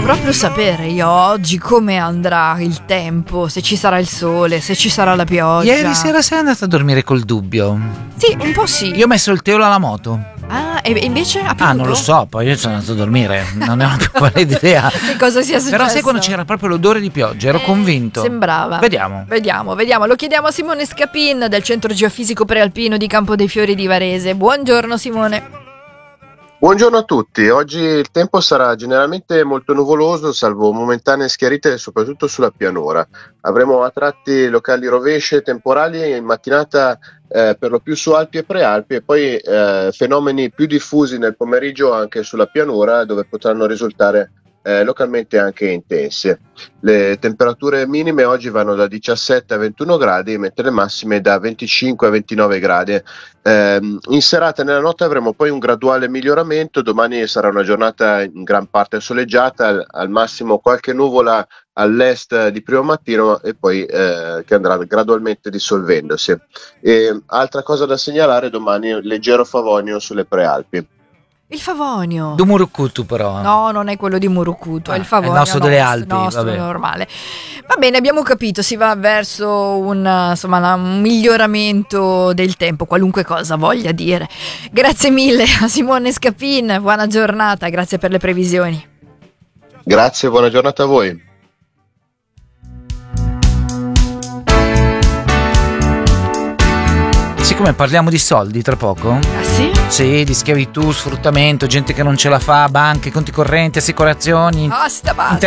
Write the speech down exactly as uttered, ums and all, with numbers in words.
proprio sapere io oggi come andrà il tempo, se ci sarà il sole, se ci sarà la pioggia. Ieri sera sei andata a dormire col dubbio? Sì, un po' sì. Io ho messo il telo alla moto. Ah, e invece ha piovuto? Ah, non lo so, poi io sono andato a dormire, non ne ho più valida idea. Che cosa sia successo? Però sai quando c'era proprio l'odore di pioggia, ero Eh, convinto. Sembrava. Vediamo. Vediamo, vediamo. Lo chiediamo a Simone Scapin del Centro Geofisico Prealpino di Campo dei Fiori di Varese. Buongiorno Simone. Buongiorno a tutti, oggi il tempo sarà generalmente molto nuvoloso, salvo momentanee schiarite soprattutto sulla pianura. Avremo a tratti locali rovesce temporali in mattinata eh, per lo più su Alpi e Prealpi e poi eh, fenomeni più diffusi nel pomeriggio anche sulla pianura dove potranno risultare eh, localmente anche intense. Le temperature minime oggi vanno da diciassette a ventuno gradi mentre le massime da venticinque a ventinove gradi. Eh, in serata nella notte avremo poi un graduale miglioramento, domani sarà una giornata in gran parte soleggiata, al, al massimo qualche nuvola all'est di primo mattino e poi eh, che andrà gradualmente dissolvendosi. E, altra cosa da segnalare, domani leggero favonio sulle Prealpi. Il Favonio. Du Murucutu però. No, non è quello di Murucutu, Ah, è il Favonio. è il nostro delle Alpi, Il nostro vabbè. normale. Va bene, abbiamo capito, si va verso un, insomma, una- un miglioramento del tempo, qualunque cosa voglia dire. Grazie mille a Simone Scapin, buona giornata, grazie per le previsioni. Grazie, buona giornata a voi. Siccome parliamo di soldi tra poco, Ah sì? sì, di schiavitù, sfruttamento, gente che non ce la fa, banche, conti correnti, assicurazioni, Basta, basta.